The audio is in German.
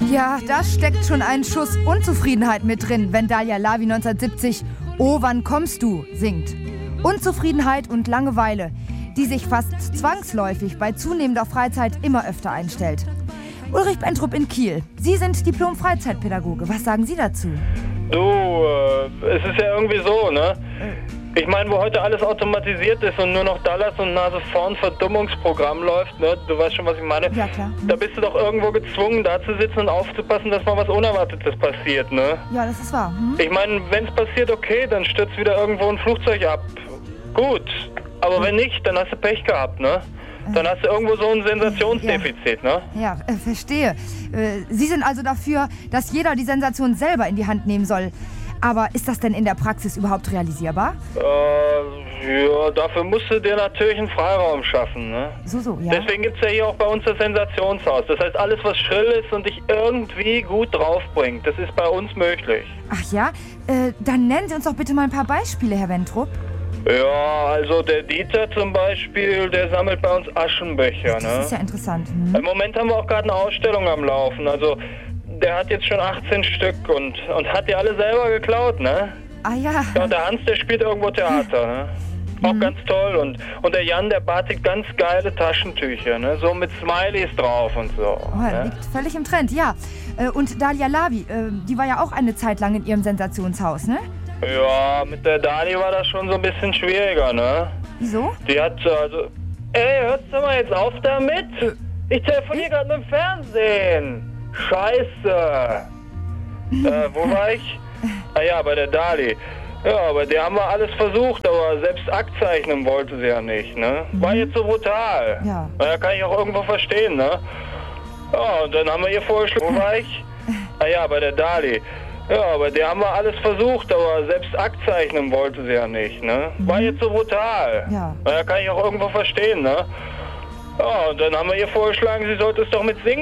Ja, da steckt schon ein Schuss Unzufriedenheit mit drin, wenn Dalia Lavi 1970 "Oh, wann kommst du" singt. Unzufriedenheit und Langeweile, die sich fast zwangsläufig bei zunehmender Freizeit immer öfter einstellt. Ulrich Bentrup in Kiel. Sie sind Diplom-Freizeitpädagoge. Was sagen Sie dazu? Du, es ist ja irgendwie so, ne? Ich meine, wo heute alles automatisiert ist und nur noch Dallas und Nase vorn Verdummungsprogramm läuft, ne? Du weißt schon, was ich meine? Ja, klar. Da bist du doch irgendwo gezwungen, da zu sitzen und aufzupassen, dass mal was Unerwartetes passiert, ne? Ja, das ist wahr. Ich meine, wenn es passiert, okay, dann stürzt wieder irgendwo ein Flugzeug ab. Gut, aber wenn nicht, dann hast du Pech gehabt, ne? Dann hast du irgendwo so ein Sensationsdefizit, ne? Ja, verstehe. Sie sind also dafür, dass jeder die Sensation selber in die Hand nehmen soll. Aber ist das denn in der Praxis überhaupt realisierbar? Ja, dafür musst du dir natürlich einen Freiraum schaffen, ne? So, ja. Deswegen gibt's ja hier auch bei uns das Sensationshaus. Das heißt, alles, was schrill ist und dich irgendwie gut draufbringt, das ist bei uns möglich. Ach ja? Dann nennen Sie uns doch bitte mal ein paar Beispiele, Herr Bentrup. Ja, also der Dieter zum Beispiel, der sammelt bei uns Aschenbecher, ne? Das ist ja interessant. Im Moment haben wir auch gerade eine Ausstellung am Laufen. Also der hat jetzt schon 18 Stück und hat die alle selber geklaut, ne? Ah ja. Ja, und der Hans, der spielt irgendwo Theater, ne? Auch ganz toll. Und der Jan, der batik ganz geile Taschentücher, ne? So mit Smileys drauf und so. Oh, ne? Liegt völlig im Trend, ja. Und Dalia Lavi, die war ja auch eine Zeit lang in ihrem Sensationshaus, ne? Ja, mit der Dali war das schon so ein bisschen schwieriger, ne? Wieso? Die hat also... Ey, hörst du mal jetzt auf damit? Ich telefoniere gerade mit dem Fernsehen. Scheiße. Wo war ich? Ah ja, bei der Dali. Ja, bei der haben wir alles versucht, aber selbst Akt zeichnen wollte sie ja nicht, ne? War jetzt so brutal. Ja. Naja, kann ich auch irgendwo verstehen, ne? Ja, und dann haben wir ihr vorgeschlagen, wo war ich? Ah ja, bei der Dali. Ja, bei der haben wir alles versucht, aber selbst Akt zeichnen wollte sie ja nicht, ne? War jetzt so brutal. Ja. Naja, kann ich auch irgendwo verstehen, ne? Ja, und dann haben wir ihr vorgeschlagen, sie sollte es doch mit singen.